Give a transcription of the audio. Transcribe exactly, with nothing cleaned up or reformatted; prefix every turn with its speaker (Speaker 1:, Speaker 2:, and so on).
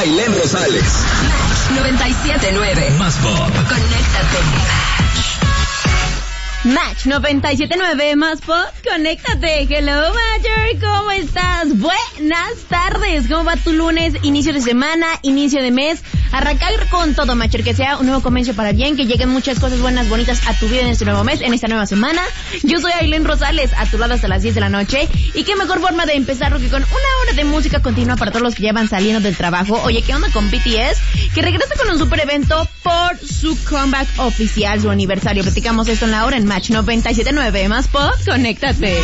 Speaker 1: Ailén Rosales.
Speaker 2: Match noventa y siete punto nueve.
Speaker 1: Más pop.
Speaker 2: Conéctate.
Speaker 3: Match noventa y siete punto nueve, más pop, conéctate. Hello, Matcher, ¿cómo estás? Buenas tardes, ¿cómo va tu lunes? Inicio de semana, inicio de mes. Arrancar con todo, Matcher, que sea un nuevo comienzo para bien, que lleguen muchas cosas buenas, bonitas a tu vida en este nuevo mes, en esta nueva semana. Yo soy Ailén Rosales, a tu lado hasta las diez de la noche. Y qué mejor forma de empezarlo que con una hora de música continua para todos los que ya van saliendo del trabajo. Oye, ¿qué onda con B T S? Que regresa con un super evento por su comeback oficial, su aniversario. Platicamos esto en la hora en Match noventa y siete punto nueve, más pop, conéctate.